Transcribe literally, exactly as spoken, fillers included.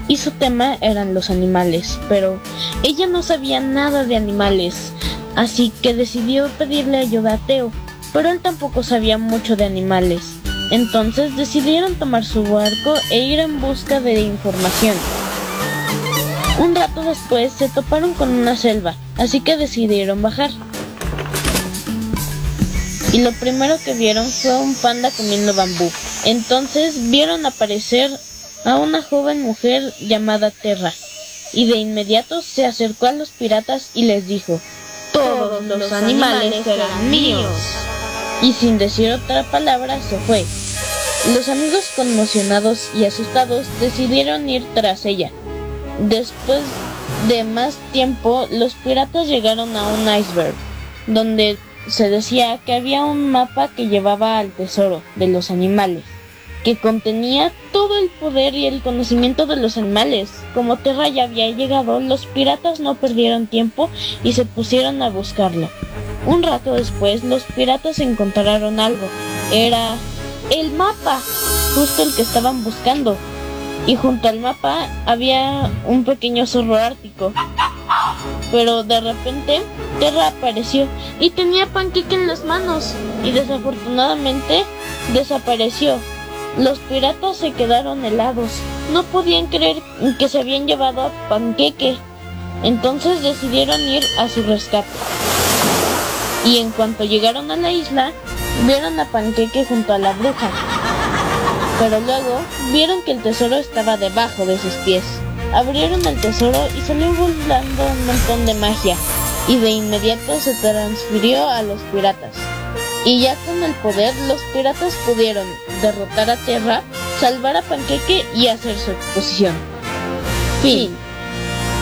y su tema eran los animales, pero ella no sabía nada de animales, así que decidió pedirle ayuda a Theo, pero él tampoco sabía mucho de animales. Entonces decidieron tomar su barco e ir en busca de información. Un rato después se toparon con una selva, así que decidieron bajar. Y lo primero que vieron fue un panda comiendo bambú. Entonces vieron aparecer a una joven mujer llamada Terra, y de inmediato se acercó a los piratas y les dijo: todos los animales serán míos. Y sin decir otra palabra se fue. Los amigos, conmocionados y asustados, decidieron ir tras ella. Después de más tiempo, los piratas llegaron a un iceberg, donde se decía que había un mapa que llevaba al tesoro de los animales, que contenía todo el poder y el conocimiento de los animales. Como Terra ya había llegado, los piratas no perdieron tiempo y se pusieron a buscarlo. Un rato después, los piratas encontraron algo. Era el mapa, justo el que estaban buscando. Y junto al mapa había un pequeño zorro ártico. Pero de repente Terra apareció y tenía Panqueque en las manos, y desafortunadamente desapareció. Los piratas se quedaron helados, no podían creer que se habían llevado a Panqueque. Entonces decidieron ir a su rescate. Y en cuanto llegaron a la isla, vieron a Panqueque junto a la bruja. Pero luego vieron que el tesoro estaba debajo de sus pies. Abrieron el tesoro y salió volando un montón de magia, y de inmediato se transfirió a los piratas. Y ya con el poder, los piratas pudieron derrotar a Terra, salvar a Panqueque y hacer su exposición. Fin.